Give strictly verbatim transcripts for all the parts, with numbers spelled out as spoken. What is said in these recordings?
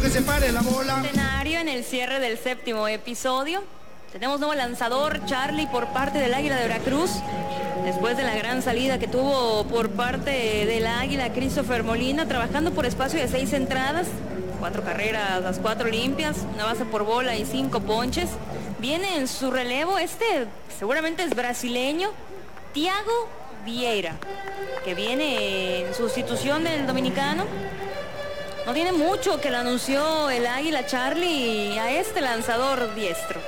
que se pare la bola. Escenario en el cierre del séptimo episodio. Tenemos nuevo lanzador, Charlie, por parte del Águila de Veracruz. Después de la gran salida que tuvo por parte del Águila, Christopher Molina, trabajando por espacio de seis entradas, cuatro carreras, las cuatro limpias, una base por bola y cinco ponches. Viene en su relevo, este seguramente es brasileño, Thiago Vieira, que viene en sustitución del dominicano. No tiene mucho que lo anunció el Águila, Charlie, a este lanzador diestro.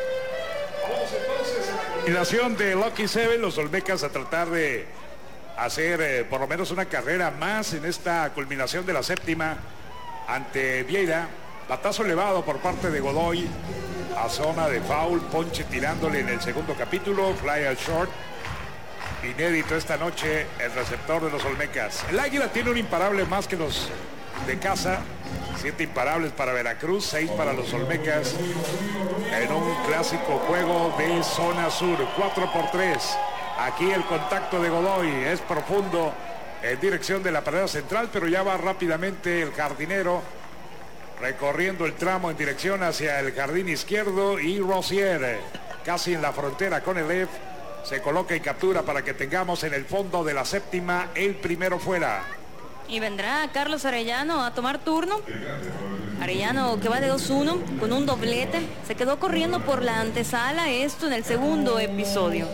Combinación de Lucky Seven, los Olmecas a tratar de hacer eh, por lo menos una carrera más en esta culminación de la séptima ante Vieira. Batazo elevado por parte de Godoy a zona de foul, ponche tirándole en el segundo capítulo, fly al short. Inédito esta noche el receptor de los Olmecas. El Águila tiene un imparable más que los de casa. Siete imparables para Veracruz, seis para los Olmecas en un clásico juego de zona sur. Cuatro por tres. Aquí el contacto de Godoy es profundo en dirección de la pared central, pero ya va rápidamente el jardinero recorriendo el tramo en dirección hacia el jardín izquierdo, y Rosier casi en la frontera con el left se coloca y captura para que tengamos en el fondo de la séptima el primero fuera. Y vendrá Carlos Arellano a tomar turno. Arellano, que va de dos uno con un doblete, se quedó corriendo por la antesala, esto en el segundo episodio.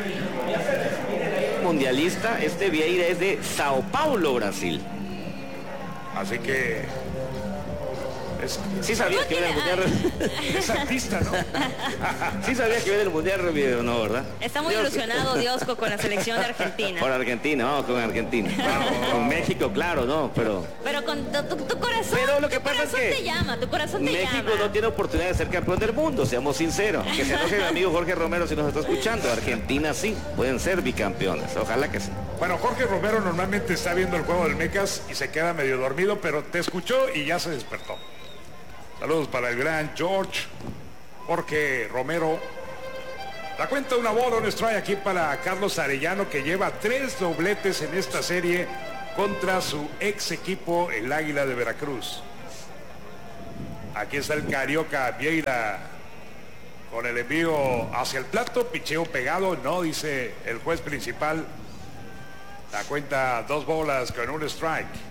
Mundialista, este Vieira es de Sao Paulo, Brasil. Así que es, sí sabías que viene el Mundial. Es artista, ¿no? Sí sabías que viene el Mundial, no, ¿verdad? Está muy Dios. ilusionado Diosco con la selección de Argentina. Por Argentina, vamos con Argentina. Vamos, con México, claro, no, pero... Pero con tu, tu corazón, pero lo que tu pasa corazón es que te llama, tu corazón te México llama. no tiene oportunidad de ser campeón del mundo, seamos sinceros. Que se enoje mi amigo Jorge Romero si nos está escuchando. Argentina sí, pueden ser bicampeones, ojalá que sí. Bueno, Jorge Romero normalmente está viendo el juego del Mecas y se queda medio dormido, pero te escuchó y ya se despertó. Saludos para el gran George Jorge Romero. La cuenta una bola, un strike aquí para Carlos Arellano, que lleva tres dobletes en esta serie contra su ex equipo, el Águila de Veracruz. Aquí está el Carioca Vieira con el envío hacia el plato, picheo pegado, no, dice el juez principal. La cuenta dos bolas con un strike.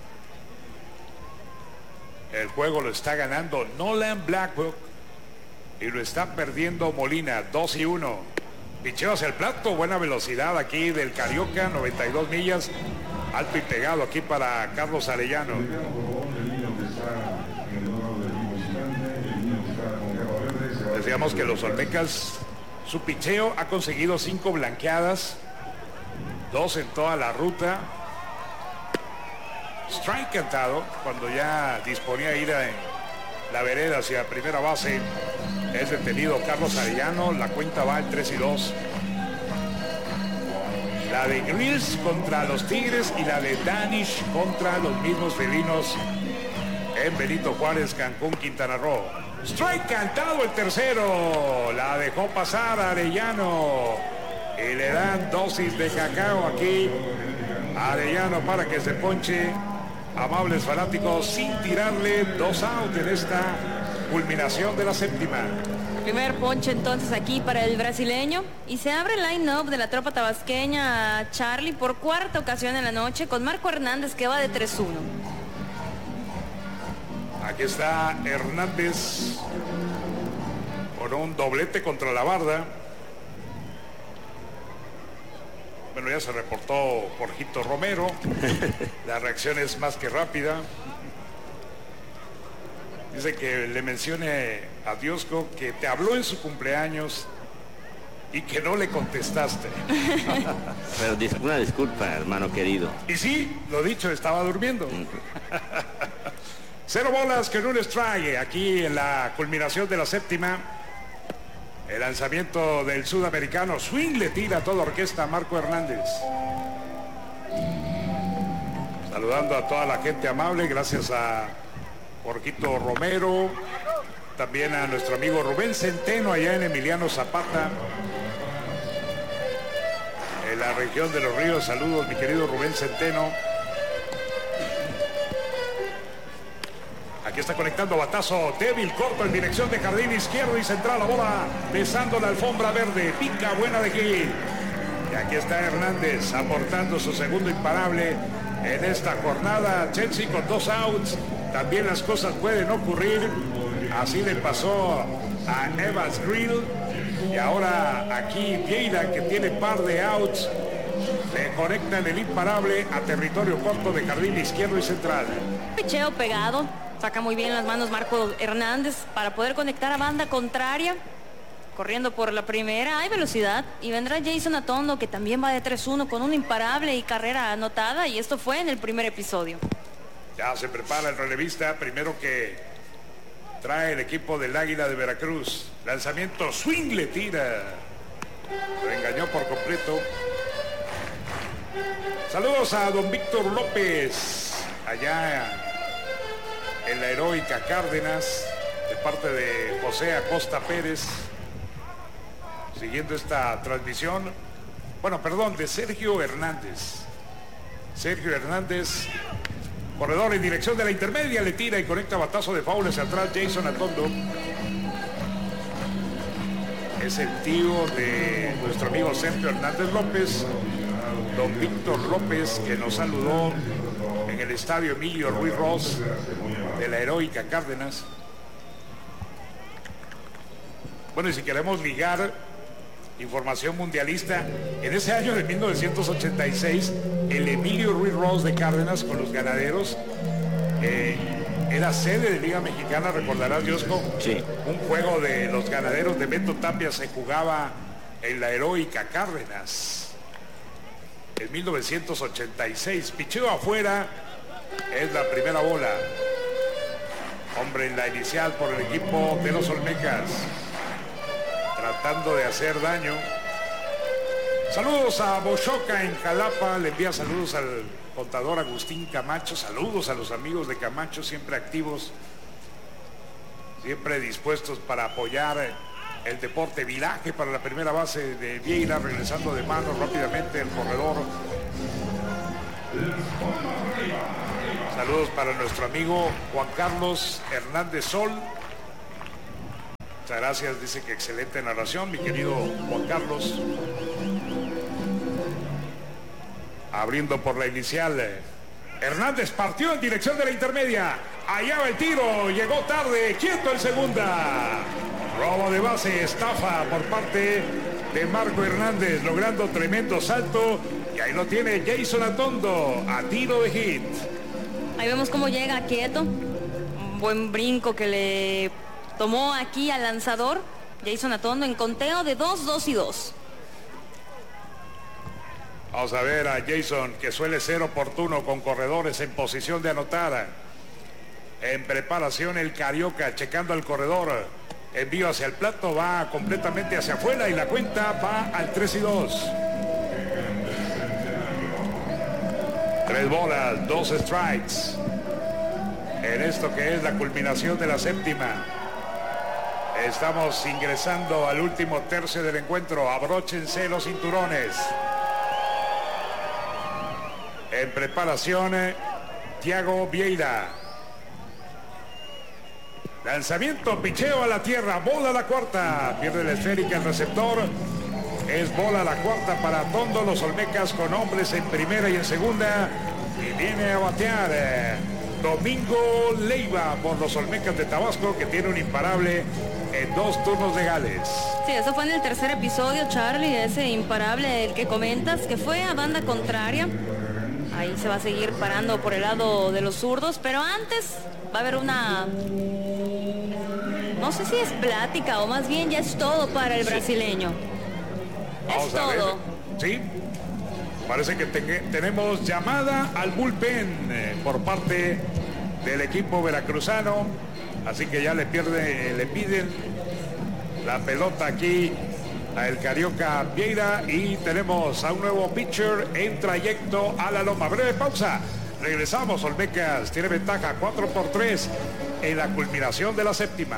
El juego lo está ganando Nolan Blackwood y lo está perdiendo Molina, dos y uno. Picheo hacia el plato, buena velocidad aquí del Carioca, noventa y dos millas, alto y pegado aquí para Carlos Arellano. Decíamos que los Olmecas, su picheo ha conseguido cinco blanqueadas, dos en toda la ruta. Strike cantado cuando ya disponía a ir en la vereda hacia primera base. Es detenido Carlos Arellano. La cuenta va en tres y dos. La de Grills contra los Tigres y la de Danish contra los mismos felinos en Benito Juárez, Cancún, Quintana Roo. Strike cantado el tercero. La dejó pasar a Arellano y le dan dosis de cacao aquí a Arellano para que se ponche. Amables fanáticos, sin tirarle, dos out en esta culminación de la séptima. Primer ponche entonces aquí para el brasileño, y se abre el line-up de la tropa tabasqueña, Charlie, por cuarta ocasión en la noche, con Marco Hernández, que va de tres uno. Aquí está Hernández con un doblete contra la barda. Bueno, ya se reportó Jorgito Romero. La reacción es más que rápida. Dice que le mencione a Diosco que te habló en su cumpleaños y que no le contestaste. Pero una disculpa, hermano querido. Y sí, lo dicho, estaba durmiendo. Cero bolas con un strike aquí en la culminación de la séptima. El lanzamiento del sudamericano, swing le tira a toda orquesta Marco Hernández. Saludando a toda la gente amable, gracias a Jorgito Romero, también a nuestro amigo Rubén Centeno allá en Emiliano Zapata, en la región de Los Ríos. Saludos, mi querido Rubén Centeno. Aquí está conectando batazo débil, corto en dirección de jardín izquierdo y central. La bola besando la alfombra verde. Pica buena de Gil. Y aquí está Hernández aportando su segundo imparable en esta jornada. Chelsea con dos outs. También las cosas pueden ocurrir. Así le pasó a Evans Grill. Y ahora aquí Vieira, que tiene par de outs, le conectan el imparable a territorio corto de jardín izquierdo y central. Picheo pegado. Saca muy bien las manos Marco Hernández para poder conectar a banda contraria. Corriendo por la primera, hay velocidad. Y vendrá Jason Atondo, que también va de tres uno con un imparable y carrera anotada. Y esto fue en el primer episodio. Ya se prepara el relevista. Primero que trae el equipo del Águila de Veracruz. Lanzamiento, swing, le tira. Lo engañó por completo. Saludos a don Víctor López. Allá en la heroica Cárdenas, de parte de José Acosta Pérez, siguiendo esta transmisión. Bueno, perdón, de Sergio Hernández. Sergio Hernández, corredor en dirección de la intermedia, le tira y conecta batazo de foul hacia atrás Jason Atondo. Es el tío de nuestro amigo Sergio Hernández López, don Víctor López, que nos saludó en el estadio Emilio Ruiz Ross de la heroica Cárdenas. Bueno, y si queremos ligar información mundialista, en ese año de mil novecientos ochenta y seis, el Emilio Ruiz Ross de Cárdenas con los Ganaderos eh, era sede de Liga Mexicana, recordarás, Diosco. Sí. Un juego de los Ganaderos de Beto Tapia se jugaba en la heroica Cárdenas en mil novecientos ochenta y seis. Picheo afuera, es la primera bola. Hombre en la inicial por el equipo de los Olmecas, tratando de hacer daño. Saludos a Bochoca en Jalapa, le envía saludos al contador Agustín Camacho. Saludos a los amigos de Camacho, siempre activos, siempre dispuestos para apoyar el deporte. Vilaje para la primera base de Vieira, regresando de mano rápidamente el corredor. Saludos para nuestro amigo Juan Carlos Hernández Sol. Muchas gracias, dice que excelente narración, mi querido Juan Carlos. Abriendo por la inicial, Hernández partió en dirección de la intermedia. Allá va el tiro, llegó tarde, quieto en segunda. Robo de base, estafa por parte de Marco Hernández, logrando tremendo salto. Y ahí lo tiene Jason Atondo, a tiro de hit. Ahí vemos cómo llega quieto. Un buen brinco que le tomó aquí al lanzador Jason Atondo en conteo de dos, dos y dos. Vamos a ver a Jason, que suele ser oportuno con corredores en posición de anotar. En preparación el Carioca, checando al corredor. Envío hacia el plato, va completamente hacia afuera y la cuenta va al tres y dos. Tres bolas, dos strikes. En esto que es la culminación de la séptima. Estamos ingresando al último tercio del encuentro. Abróchense los cinturones. En preparación, Thiago Vieira. Lanzamiento, picheo a la tierra, bola a la cuarta. Pierde la esférica el receptor. Es bola a la cuarta para Atondo. Los Olmecas con hombres en primera y en segunda. Y viene a batear eh, Domingo Leiva por los Olmecas de Tabasco, que tiene un imparable en dos turnos legales. Sí, eso fue en el tercer episodio, Charlie, ese imparable el que comentas, que fue a banda contraria. Ahí se va a seguir parando por el lado de los zurdos, pero antes va a haber una... no sé si es plática o más bien ya es todo para el brasileño. Vamos es a ver. todo. Sí, parece que te tenemos llamada al bullpen eh, por parte del equipo veracruzano, así que ya le pierde, eh, le piden la pelota aquí a el Carioca Vieira y tenemos a un nuevo pitcher en trayecto a la loma. Breve pausa, regresamos. Olmecas tiene ventaja cuatro por tres en la culminación de la séptima.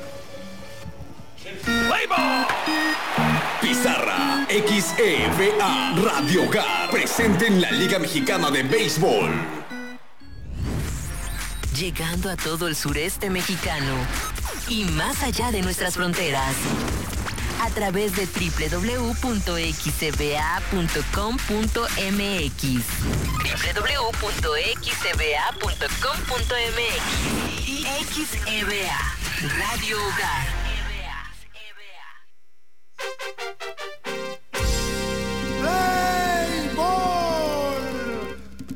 Pizarra X E V A Radio Hogar, presente en la Liga Mexicana de Béisbol. llegando a todo el sureste mexicano y más allá de nuestras fronteras. A través de doble u doble u doble u punto x c b a punto com punto m x. doble u doble u doble u punto x c b a punto com punto m x y X E B A Radio Hogar.